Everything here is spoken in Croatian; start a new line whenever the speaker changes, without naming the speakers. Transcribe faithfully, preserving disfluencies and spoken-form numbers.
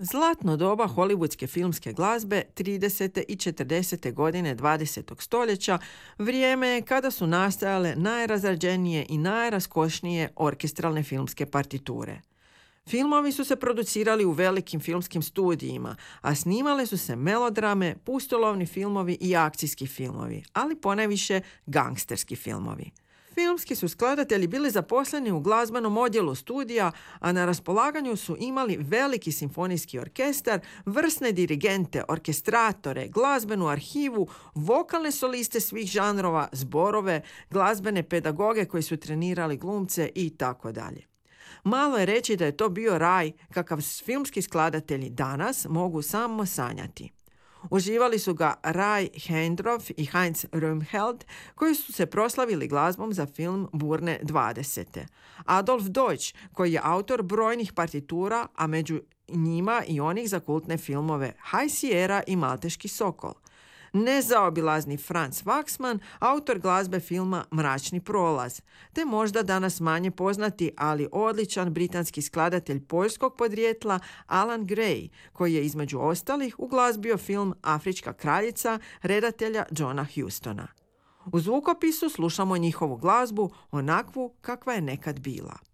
Zlatno doba hollywoodske filmske glazbe tridesete i četrdesete godine dvadesetog stoljeća vrijeme je kada su nastajale najrazrađenije i najraskošnije orkestralne filmske partiture. Filmovi su se producirali u velikim filmskim studijima, a snimale su se melodrame, pustolovni filmovi i akcijski filmovi, ali ponajviše gangsterski filmovi. Filmski su skladatelji bili zaposleni u glazbenom odjelu studija, a na raspolaganju su imali veliki simfonijski orkestar, vrsne dirigente, orkestratore, glazbenu arhivu, vokalne soliste svih žanrova, zborove, glazbene pedagoge koji su trenirali glumce i tako dalje. Malo je reći da je to bio raj kakav filmski skladatelji danas mogu samo sanjati. Uživali su ga Ray Heindorf i Heinz Röhmheld, koji su se proslavili glazbom za film Burne dvadesete. Adolf Deutsch, koji je autor brojnih partitura, a među njima i onih za kultne filmove High Sierra i Malteški sokol. Nezaobilazni Franz Waxman, autor glazbe filma Mračni prolaz, te možda danas manje poznati, ali odličan britanski skladatelj poljskog podrijetla Alan Gray, koji je između ostalih uglazbio film Afrička kraljica redatelja Johna Hustona. U zvukopisu slušamo njihovu glazbu onakvu kakva je nekad bila.